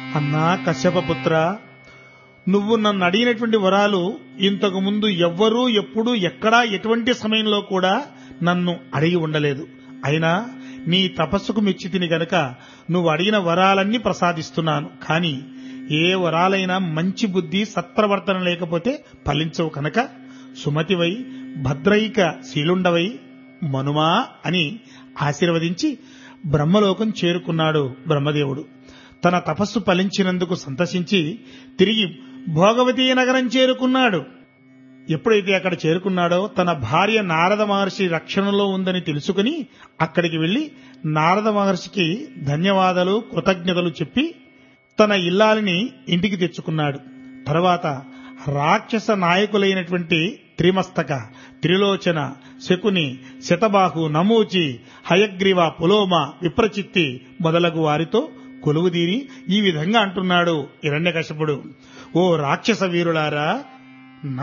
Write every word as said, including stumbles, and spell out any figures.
అన్నా కశ్యపపుత్ర, నువ్వు నన్ను అడిగినటువంటి వరాలు ఇంతకు ముందు ఎవ్వరూ ఎప్పుడూ ఎక్కడా ఎటువంటి సమయంలో కూడా నన్ను అడిగి ఉండలేదు. అయినా నీ తపస్సుకు మెచ్చితిని గనక నువ్వు అడిగిన వరాలన్నీ ప్రసాదిస్తున్నాను. కాని ఏ వరాలైనా మంచి బుద్ధి సత్ప్రవర్తన లేకపోతే ఫలించవు కనుక సుమతివై భద్రైక శీలుండవై మనుమా అని ఆశీర్వదించి బ్రహ్మలోకం చేరుకున్నాడు బ్రహ్మదేవుడు. తన తపస్సు ఫలించినందుకు సంతసించి తిరిగి భోగవతీ నగరం చేరుకున్నాడు. ఎప్పుడైతే అక్కడ చేరుకున్నాడో తన భార్య నారద మహర్షి రక్షణలో ఉందని తెలుసుకుని అక్కడికి వెళ్లి నారద మహర్షికి ధన్యవాదాలు కృతజ్ఞతలు చెప్పి తన ఇల్లాలిని ఇంటికి తెచ్చుకున్నాడు. తర్వాత రాక్షస నాయకులైనటువంటి త్రిమస్తక, త్రిలోచన, శకుని, శతబాహు, నమూచి, హయగ్రీవ, పులోమ, విప్రచిత్తి మొదలగు వారితో కొలువుదీరి ఈ విధంగా అంటున్నాడు హిరణ్యకశిపుడు. ఓ రాక్షస వీరులారా,